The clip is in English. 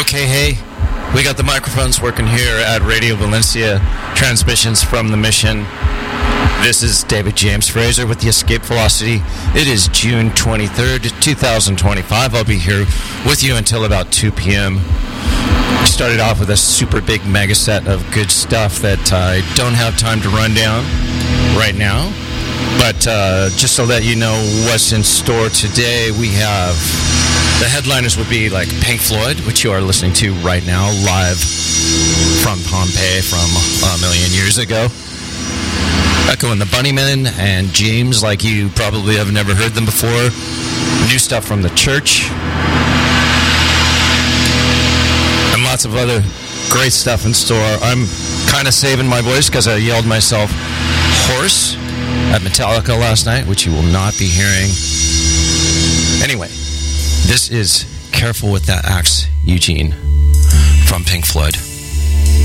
Okay, hey, we got the microphones working here at Radio Valencia, transmissions from the mission. This is David James Fraser with the Escape Velocity. It is June 23rd, 2025. I'll be here with you until about 2 p.m. We started off with a super big mega set of good stuff that I don't have time to run down right now. But just to let you know what's in store today, we have the headliners would be like Pink Floyd, which you are listening to right now, live from Pompeii from a million years ago. Echo and the Bunnymen and James, like you probably have never heard them before. New stuff from The Church. And lots of other great stuff in store. I'm kind of saving my voice because I yelled myself hoarse at Metallica last night, which you will not be hearing. Anyway, this is Careful with That Axe, Eugene, from Pink Floyd.